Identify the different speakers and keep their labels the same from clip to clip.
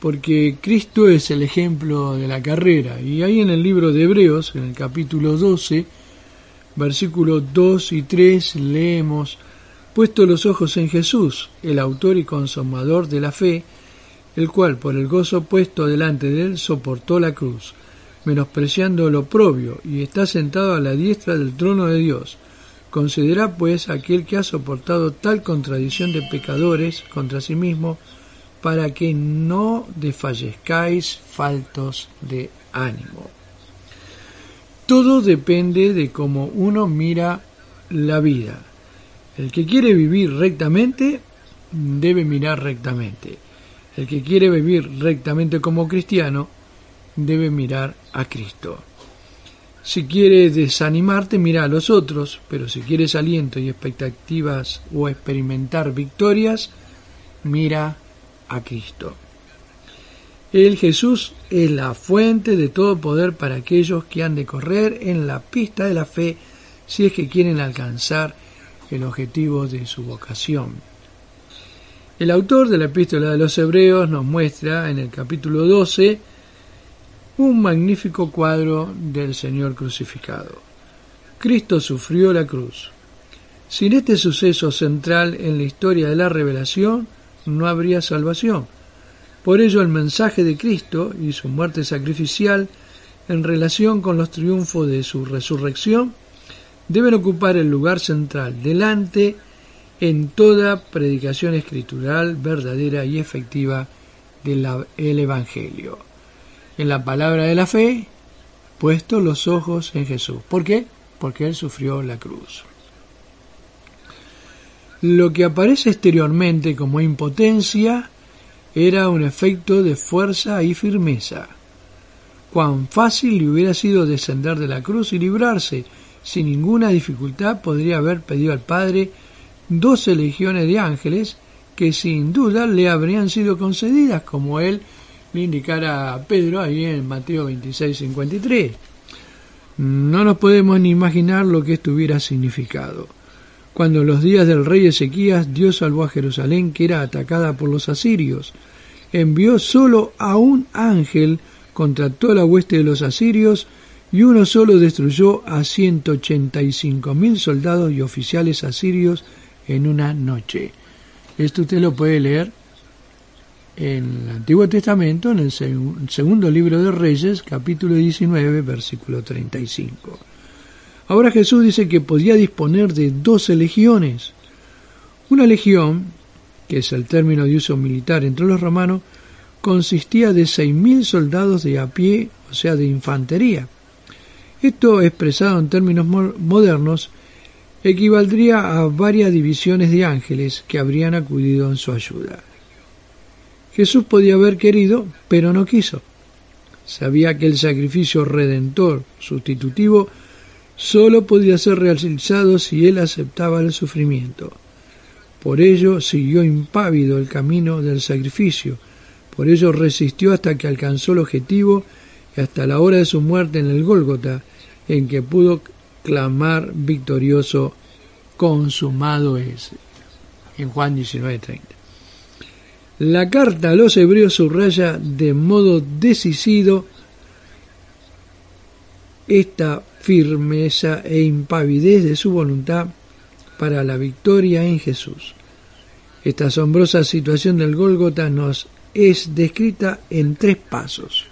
Speaker 1: porque Cristo es el ejemplo de la carrera. Y ahí en el libro de Hebreos, en el capítulo 12, versículos 2 y 3, leemos: puesto los ojos en Jesús, el autor y consumador de la fe, el cual por el gozo puesto delante de él soportó la cruz, menospreciando el oprobio, y está sentado a la diestra del trono de Dios. Considera pues aquel que ha soportado tal contradicción de pecadores contra sí mismo, para que no desfallezcáis faltos de ánimo. Todo depende de cómo uno mira la vida. El que quiere vivir rectamente, debe mirar rectamente. El que quiere vivir rectamente como cristiano, debe mirar a Cristo. Si quieres desanimarte, mira a los otros, pero si quieres aliento y expectativas o experimentar victorias, mira a Cristo. El Jesús es la fuente de todo poder para aquellos que han de correr en la pista de la fe, si es que quieren alcanzar el objetivo de su vocación. El autor de la Epístola de los Hebreos nos muestra en el capítulo 12 un magnífico cuadro del Señor crucificado. Cristo sufrió la cruz. Sin este suceso central en la historia de la revelación, no habría salvación. Por ello, el mensaje de Cristo y su muerte sacrificial en relación con los triunfos de su resurrección deben ocupar el lugar central delante en toda predicación escritural verdadera y efectiva del Evangelio. En la palabra de la fe, puesto los ojos en Jesús. ¿Por qué? Porque Él sufrió la cruz. Lo que aparece exteriormente como impotencia era un efecto de fuerza y firmeza. Cuán fácil le hubiera sido descender de la cruz y librarse. Sin ninguna dificultad podría haber pedido al Padre 12 legiones de ángeles que sin duda le habrían sido concedidas, como él le indicara a Pedro ahí en Mateo 26:53. No nos podemos ni imaginar lo que esto hubiera significado. Cuando en los días del rey Ezequías Dios salvó a Jerusalén, que era atacada por los asirios, envió solo a un ángel contra toda la hueste de los asirios, y uno solo destruyó a 185.000 soldados y oficiales asirios en una noche. Esto usted lo puede leer en el Antiguo Testamento, en el segundo libro de Reyes, capítulo 19, versículo 35. Ahora Jesús dice que podía disponer de 12 legiones. Una legión, que es el término de uso militar entre los romanos, consistía de 6.000 soldados de a pie, o sea, de infantería. Esto, expresado en términos modernos, equivaldría a varias divisiones de ángeles que habrían acudido en su ayuda. Jesús podía haber querido, pero no quiso. Sabía que el sacrificio redentor sustitutivo solo podía ser realizado si él aceptaba el sufrimiento. Por ello siguió impávido el camino del sacrificio. Por ello resistió hasta que alcanzó el objetivo y hasta la hora de su muerte en el Gólgota, en que pudo clamar victorioso: consumado es, en Juan 19:30. La carta a los hebreos subraya de modo decisivo esta firmeza e impavidez de su voluntad para la victoria en Jesús. Esta asombrosa situación del Gólgota nos es descrita en 3 pasos.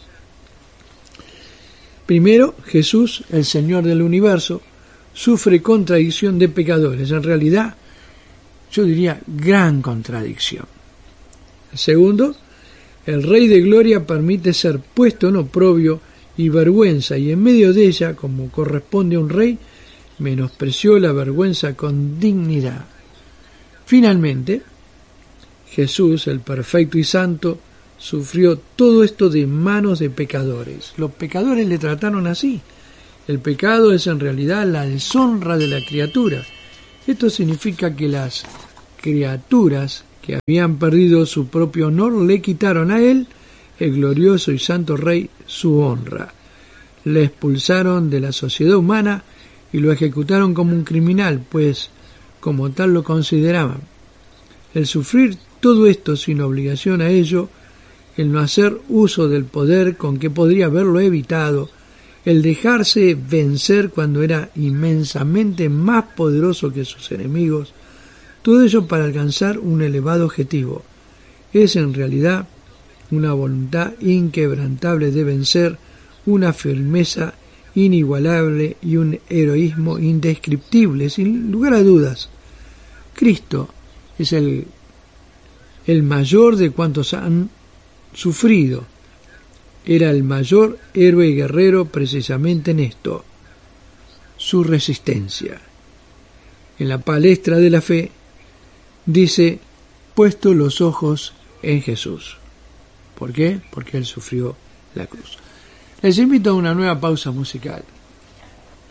Speaker 1: Primero, Jesús, el Señor del universo, sufre contradicción de pecadores. En realidad, yo diría gran contradicción. Segundo, el Rey de Gloria permite ser puesto en oprobio y vergüenza, y en medio de ella, como corresponde a un rey, menospreció la vergüenza con dignidad. Finalmente, Jesús, el perfecto y santo, sufrió todo esto de manos de pecadores. Los pecadores le trataron así. El pecado es en realidad la deshonra de la criatura. Esto significa que las criaturas que habían perdido su propio honor le quitaron a él, el glorioso y santo Rey, su honra. Le expulsaron de la sociedad humana y lo ejecutaron como un criminal, pues como tal lo consideraban. El sufrir todo esto sin obligación a ello el no hacer uso del poder con que podría haberlo evitado, el dejarse vencer cuando era inmensamente más poderoso que sus enemigos, todo ello para alcanzar un elevado objetivo. Es en realidad una voluntad inquebrantable de vencer, una firmeza inigualable y un heroísmo indescriptible, sin lugar a dudas. Cristo es el mayor de cuantos han sufrido. Era el mayor héroe y guerrero precisamente en esto, su resistencia. En la palestra de la fe dice, puesto los ojos en Jesús. ¿Por qué? Porque Él sufrió la cruz. Les invito a una nueva pausa musical.